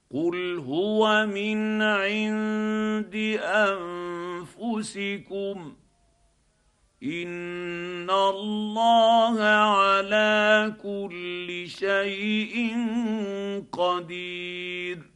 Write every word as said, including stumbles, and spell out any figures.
قل هو من عند انفسكم ان الله على كل شيء قدير.